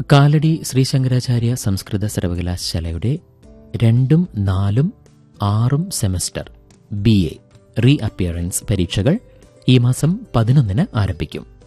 കാലടി ശ്രീ ശങ്കരാചാര്യ സംസ്കൃത സർവകലാശാലയുടെ 2, 4, 6 semester BA re appearance പരീക്ഷകൾ ഈ മാസം 11 ആരംഭിക്കും.